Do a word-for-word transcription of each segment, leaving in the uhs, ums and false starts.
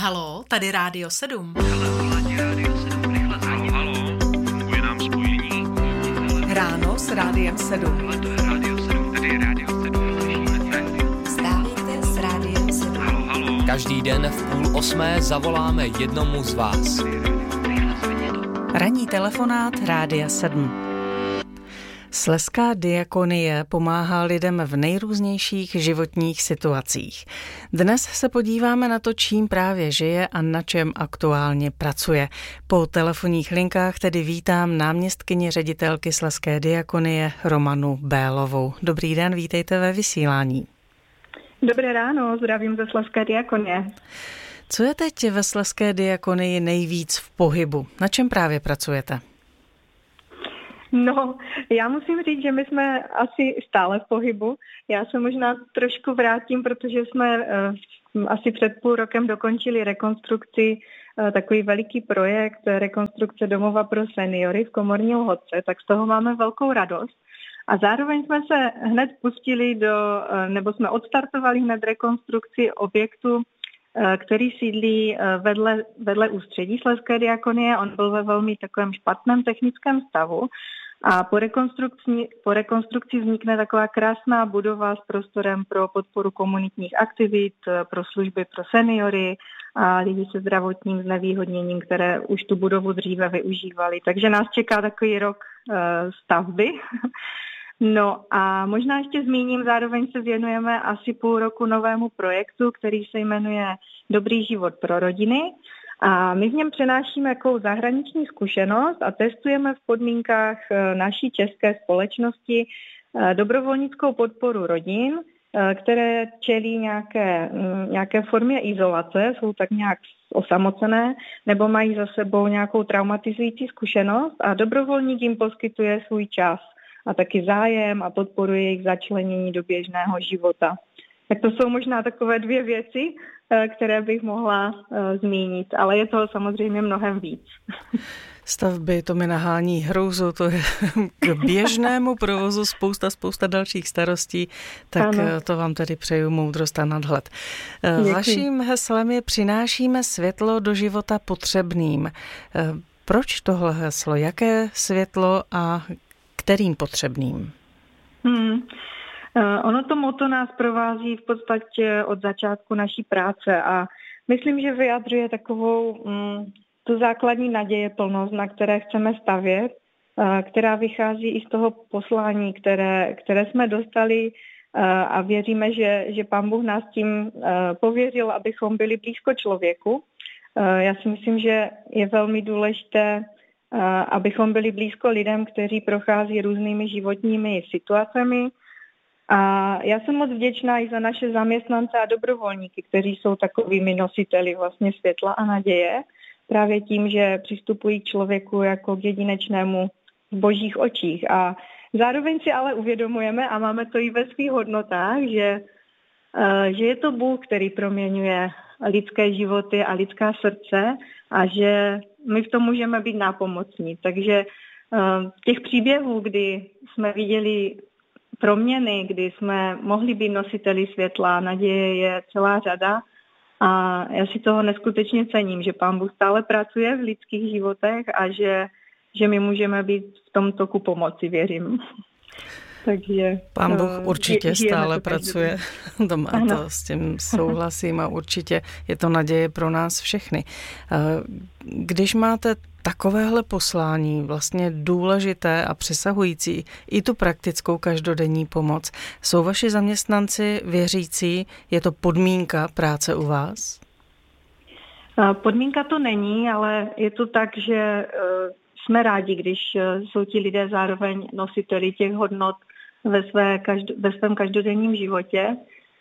Haló, tady Rádio sedm. Halo, halo, funguje nám spojení. Ráno s Rádiem sedm. Rádio sedm, tady je Rádio sedm. Vstávejte s Rádiem sedm. Halo, halo. Každý den v půl osmé zavoláme jednomu z vás. Ranní telefonát Rádia sedm. Slezská diakonie pomáhá lidem v nejrůznějších životních situacích. Dnes se podíváme na to, čím právě žije a na čem aktuálně pracuje. Po telefonních linkách tedy vítám náměstkyni ředitelky Slezské diakonie Romanu Bélovou. Dobrý den, vítejte ve vysílání. Dobré ráno, zdravím ze Slezské diakonie. Co je teď ve Slezské diakonii nejvíc v pohybu? Na čem právě pracujete? No, já musím říct, že my jsme asi stále v pohybu. Já se možná trošku vrátím, protože jsme uh, asi před půl rokem dokončili rekonstrukci, uh, takový veliký projekt rekonstrukce domova pro seniory v Komorní Lhotce, tak z toho máme velkou radost. A zároveň jsme se hned pustili do, uh, nebo jsme odstartovali hned rekonstrukci objektu, uh, který sídlí uh, vedle, vedle ústředí Slezské diakonie. On byl ve velmi takovém špatném technickém stavu. A po rekonstrukci, po rekonstrukci vznikne taková krásná budova s prostorem pro podporu komunitních aktivit, pro služby pro seniory a lidi se zdravotním znevýhodněním, které už tu budovu dříve využívali. Takže nás čeká takový rok uh, stavby. No a možná ještě zmíním, zároveň se věnujeme asi půl roku novému projektu, který se jmenuje Dobrý život pro rodiny. A my v něm přenášíme jakou zahraniční zkušenost a testujeme v podmínkách naší české společnosti dobrovolnickou podporu rodin, které čelí nějaké, nějaké formě izolace, jsou tak nějak osamocené nebo mají za sebou nějakou traumatizující zkušenost a dobrovolník jim poskytuje svůj čas a taky zájem a podporuje jejich začlenění do běžného života. Tak to jsou možná takové dvě věci, které bych mohla uh, zmínit, ale je toho samozřejmě mnohem víc. Stavby, to mi nahání hrůzu, to je k běžnému provozu spousta, spousta dalších starostí, tak ano. To vám tedy přeju moudrost a nadhled. Děkuji. Vaším heslem je přinášíme světlo do života potřebným. Proč tohle heslo? Jaké světlo a kterým potřebným? Hmm. Ono to motto nás provází v podstatě od začátku naší práce a myslím, že vyjadřuje takovou mm, tu základní nadějeplnost, na které chceme stavět, která vychází i z toho poslání, které, které jsme dostali a věříme, že, že Pán Bůh nás tím pověřil, abychom byli blízko člověku. Já si myslím, že je velmi důležité, abychom byli blízko lidem, kteří prochází různými životními situacemi. A já jsem moc vděčná i za naše zaměstnance a dobrovolníky, kteří jsou takovými nositeli vlastně světla a naděje, právě tím, že přistupují k člověku jako k jedinečnému v božích očích. A zároveň si ale uvědomujeme a máme to i ve svých hodnotách, že, že je to Bůh, který proměňuje lidské životy a lidská srdce a že my v tom můžeme být nápomocní. Takže těch příběhů, kdy jsme viděli proměny, kdy jsme mohli být nositeli světla, naděje je celá řada a já si toho neskutečně cením, že Pán Bůh stále pracuje v lidských životech a že, že my můžeme být v tom toku pomoci, věřím. Takže Pán Bůh určitě stále pracuje, a to s tím souhlasím a určitě je to naděje pro nás všechny. Když máte takovéhle poslání, vlastně důležité a přesahující i tu praktickou každodenní pomoc, jsou vaši zaměstnanci věřící? Je to podmínka práce u vás? Podmínka to není, ale je to tak, že jsme rádi, když jsou ti lidé zároveň nositeli těch hodnot ve, své, ve svém každodenním životě.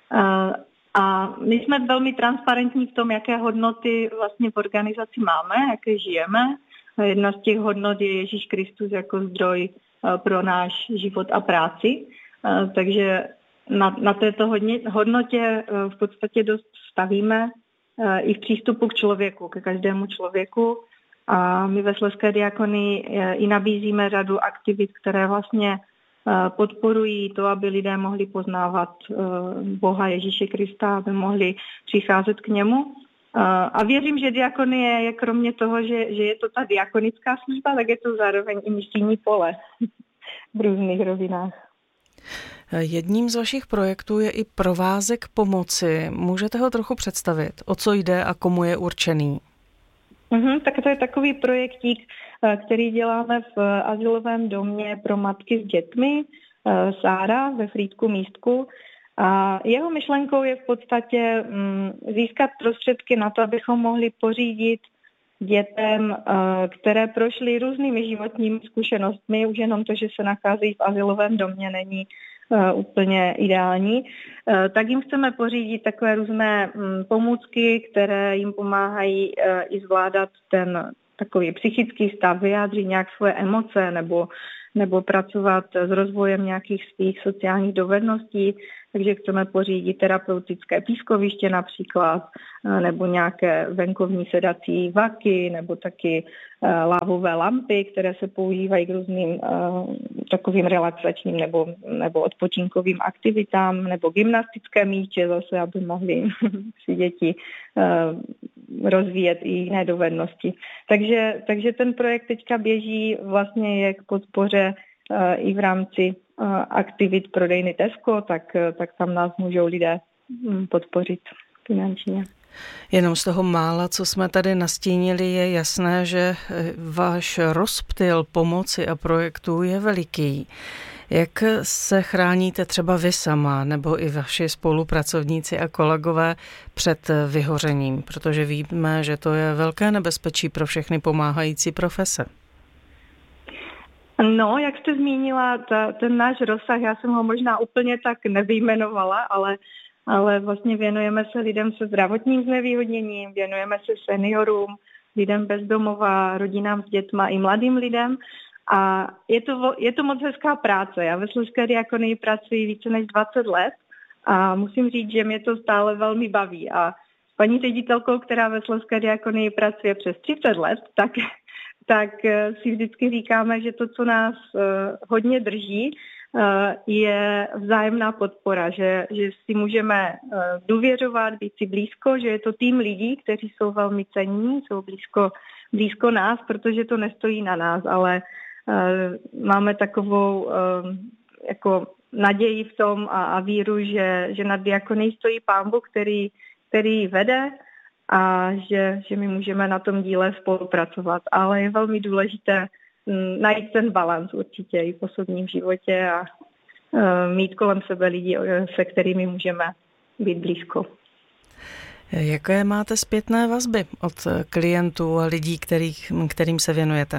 A my jsme velmi transparentní v tom, jaké hodnoty vlastně v organizaci máme, jaké žijeme. Jedna z těch hodnot je Ježíš Kristus jako zdroj pro náš život a práci. Takže na, na této hodnotě v podstatě dost stavíme i v přístupu k člověku, ke každému člověku. A my ve Slezské diakonii i nabízíme řadu aktivit, které vlastně podporují to, aby lidé mohli poznávat Boha Ježíše Krista, aby mohli přicházet k němu. A věřím, že diakonie je kromě toho, že, že je to ta diakonická služba, tak je to zároveň i misijní pole v různých rovinách. Jedním z vašich projektů je i provázek pomoci. Můžete ho trochu představit? O co jde a komu je určený? Uhum, tak to je takový projektík, který děláme v azylovém domě pro matky s dětmi, Sára ve Frýdku Místku. A jeho myšlenkou je v podstatě mm, získat prostředky na to, abychom mohli pořídit dětem, které prošly různými životními zkušenostmi. Už jenom to, že se nacházejí v azylovém domě, není úplně ideální. Tak jim chceme pořídit takové různé pomůcky, které jim pomáhají i zvládat ten takový psychický stav, vyjádřit nějak svoje emoce nebo, nebo pracovat s rozvojem nějakých svých sociálních dovedností. Takže chceme pořídit terapeutické pískoviště například, nebo nějaké venkovní sedací vaky, nebo taky lávové lampy, které se používají k různým uh, takovým relaxačním nebo, nebo odpočinkovým aktivitám, nebo gymnastické míče zase, aby mohly si děti uh, rozvíjet i jiné dovednosti. Takže, takže ten projekt teďka běží, vlastně je k podpoře uh, i v rámci aktivit prodejny Tesco, tak, tak tam nás můžou lidé podpořit finančně. Jenom z toho mála, co jsme tady nastínili, je jasné, že váš rozptyl pomoci a projektů je veliký. Jak se chráníte třeba vy sama nebo i vaši spolupracovníci a kolegové před vyhořením? Protože víme, že to je velké nebezpečí pro všechny pomáhající profese. No, jak jste zmínila, ta, ten náš rozsah, já jsem ho možná úplně tak nevyjmenovala, ale, ale vlastně věnujeme se lidem se zdravotním znevýhodněním, věnujeme se seniorům, lidem bez domova, rodinám s dětma i mladým lidem. A je to, je to moc hezká práce. Já ve Slezské diakonii pracuji více než dvacet let a musím říct, že mě to stále velmi baví. A s paní ředitelkou, která ve Slezské diakonii pracuje přes třicet let, tak... tak si vždycky říkáme, že to, co nás hodně drží, je vzájemná podpora, že, že si můžeme důvěřovat, být si blízko, že je to tým lidí, kteří jsou velmi cenní, jsou blízko, blízko nás, protože to nestojí na nás, ale máme takovou jako naději v tom a, a víru, že, že nad diakonií stojí Pán Bůh, který, který vede, a že, že my můžeme na tom díle spolupracovat. Ale je velmi důležité m, najít ten balans určitě i v osobním životě a e, mít kolem sebe lidi, se kterými můžeme být blízko. Jaké máte zpětné vazby od klientů a lidí, kterých, kterým se věnujete?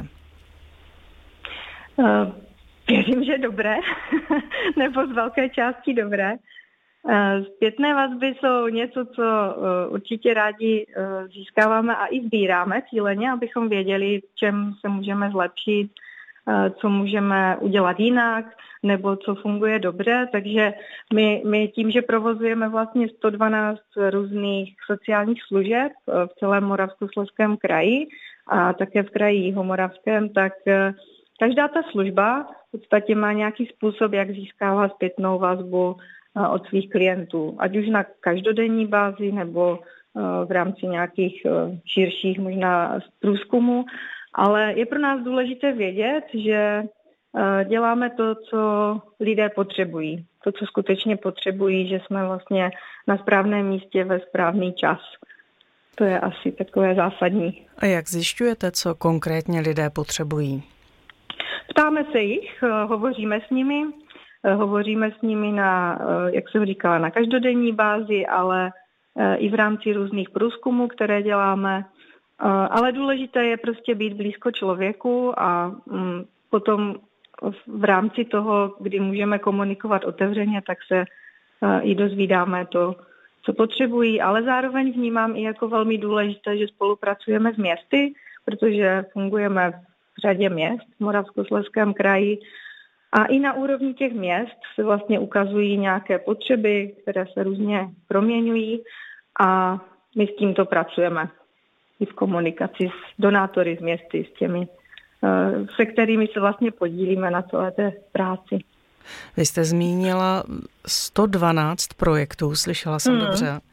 E, věřím, že dobré, nebo z velké části dobré. Zpětné vazby jsou něco, co určitě rádi získáváme a i sbíráme cíleně, abychom věděli, v čem se můžeme zlepšit, co můžeme udělat jinak, nebo co funguje dobře. Takže my, my tím, že provozujeme vlastně sto dvanáct různých sociálních služeb v celém Moravskoslezském kraji a také v kraji Jihomoravském, tak každá ta služba v podstatě má nějaký způsob, jak získává zpětnou vazbu od svých klientů, ať už na každodenní bázi nebo v rámci nějakých širších možná průzkumů, ale je pro nás důležité vědět, že děláme to, co lidé potřebují, to, co skutečně potřebují, že jsme vlastně na správném místě ve správný čas. To je asi takové zásadní. A jak zjišťujete, co konkrétně lidé potřebují? Ptáme se jich, hovoříme s nimi, Hovoříme s nimi na, jak jsem říkala, na každodenní bázi, ale i v rámci různých průzkumů, které děláme. Ale důležité je prostě být blízko člověku a potom v rámci toho, kdy můžeme komunikovat otevřeně, tak se i dozvídáme to, co potřebují. Ale zároveň vnímám i jako velmi důležité, že spolupracujeme s městy, protože fungujeme v řadě měst v Moravskoslezském kraji. A i na úrovni těch měst se vlastně ukazují nějaké potřeby, které se různě proměňují a my s tímto pracujeme i v komunikaci s donátory z městy, s těmi, se kterými se vlastně podílíme na celé té práci. Vy jste zmínila sto dvanáct projektů, slyšela jsem mm. dobře.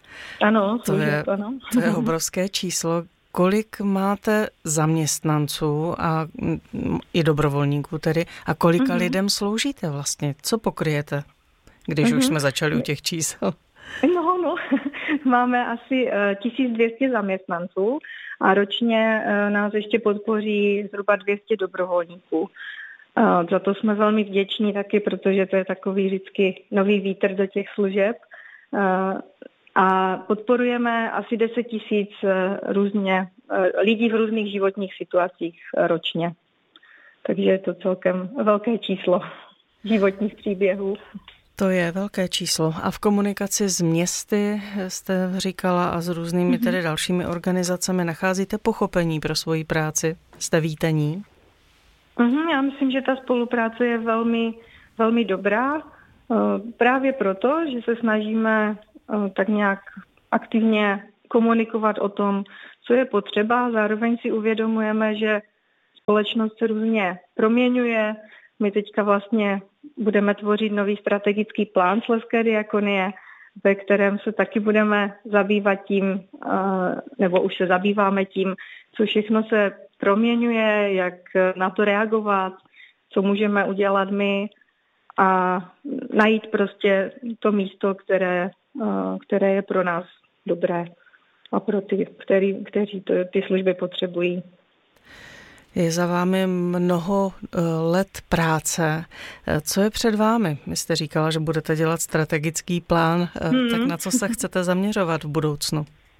Ano, to je, ano. to je obrovské číslo. Kolik máte zaměstnanců a i dobrovolníků tedy a kolika mm-hmm. lidem sloužíte vlastně? Co pokryjete, když mm-hmm. už jsme začali u těch čísel? No, no, máme asi tisíc dvě stě zaměstnanců a ročně nás ještě podpoří zhruba dvě stě dobrovolníků. Za to jsme velmi vděční taky, protože to je takový vždycky nový vítr do těch služeb. A podporujeme asi deset tisíc různě lidí v různých životních situacích ročně. Takže je to celkem velké číslo životních příběhů. To je velké číslo. A v komunikaci s městy jste říkala a s různými tedy dalšími organizacemi nacházíte pochopení pro svoji práci? Jste vítaní? Mm-hmm, já myslím, že ta spolupráce je velmi, velmi dobrá. Právě proto, že se snažíme tak nějak aktivně komunikovat o tom, co je potřeba. Zároveň si uvědomujeme, že společnost se různě proměňuje. My teďka vlastně budeme tvořit nový strategický plán Slezské diakonie, ve kterém se taky budeme zabývat tím, nebo už se zabýváme tím, co všechno se proměňuje, jak na to reagovat, co můžeme udělat my a najít prostě to místo, které, které je pro nás dobré a pro ty, který, kteří to, ty služby potřebují. Je za vámi mnoho let práce. Co je před vámi? Vy jste říkala, že budete dělat strategický plán, hmm. tak na co se chcete zaměřovat v budoucnu?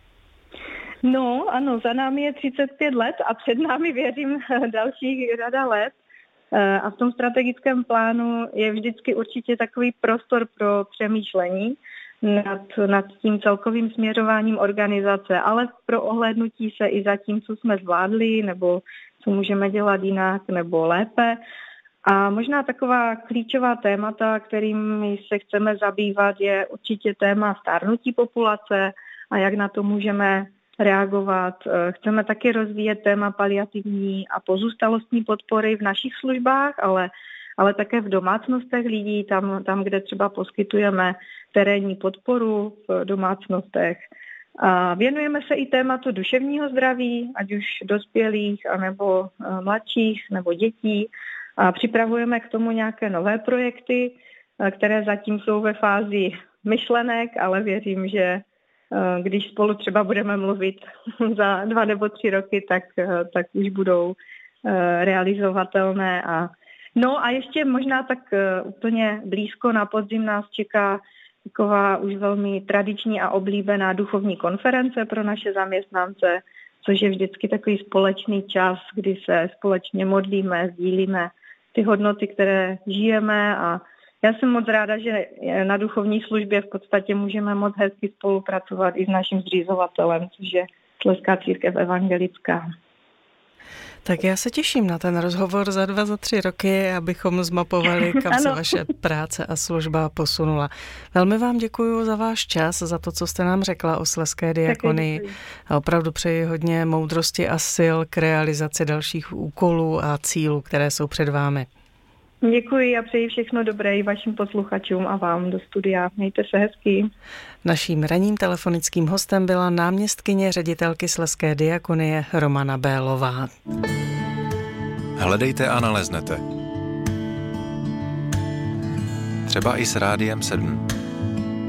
No, ano, za námi je třicet pět let a před námi, věřím, dalších řada let. A v tom strategickém plánu je vždycky určitě takový prostor pro přemýšlení nad, nad tím celkovým směřováním organizace, ale pro ohlédnutí se i za tím, co jsme zvládli, nebo co můžeme dělat jinak nebo lépe. A možná taková klíčová témata, kterými se chceme zabývat, je určitě téma stárnutí populace a jak na to můžeme reagovat. Chceme taky rozvíjet téma paliativní a pozůstalostní podpory v našich službách, ale, ale také v domácnostech lidí, tam, tam, kde třeba poskytujeme terénní podporu v domácnostech. A věnujeme se i tématu duševního zdraví, ať už dospělých, anebo mladších, nebo dětí. A připravujeme k tomu nějaké nové projekty, které zatím jsou ve fázi myšlenek, ale věřím, že když spolu třeba budeme mluvit za dva nebo tři roky, tak, tak už budou realizovatelné. A, no a ještě možná tak úplně blízko na podzim nás čeká taková už velmi tradiční a oblíbená duchovní konference pro naše zaměstnance, což je vždycky takový společný čas, kdy se společně modlíme, sdílíme ty hodnoty, které žijeme a já jsem moc ráda, že na duchovní službě v podstatě můžeme moc hezky spolupracovat i s naším zřizovatelem, což je Slezská církev evangelická. Tak já se těším na ten rozhovor za dva, za tři roky, abychom zmapovali, kam se vaše práce a služba posunula. Velmi vám děkuji za váš čas, za to, co jste nám řekla o Slezské diakonii. A opravdu přeji hodně moudrosti a sil k realizaci dalších úkolů a cílů, které jsou před vámi. Děkuji a přeji všechno dobré i vašim posluchačům a vám do studia. Mějte se hezky. Naším ranním telefonickým hostem byla náměstkyně ředitelky Slezské diakonie Romana Bélová. Hledejte a naleznete. Třeba i s Rádiem sedm.